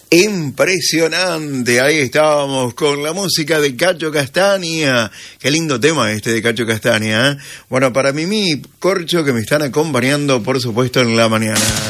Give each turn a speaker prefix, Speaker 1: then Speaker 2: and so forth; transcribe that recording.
Speaker 1: Impresionante, ahí estábamos con la música de Cacho Castaña. Qué lindo tema este de Cacho Castaña, ¿eh? Bueno, para Mimi Corcho, que me están acompañando, por supuesto, en la mañana.